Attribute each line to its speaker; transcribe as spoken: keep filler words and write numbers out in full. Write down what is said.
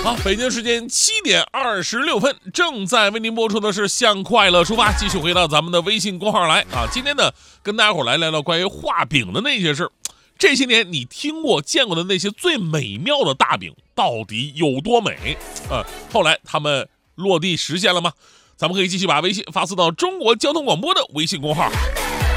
Speaker 1: 好，北京时间七点二十六分，正在为您播出的是向快乐出发，继续回到咱们的微信公号来啊。今天呢，跟大家伙来聊聊关于画饼的那些事儿。这些年你听过见过的那些最美妙的大饼到底有多美啊？后来他们落地实现了吗？咱们可以继续把微信发送到中国交通广播的微信公号。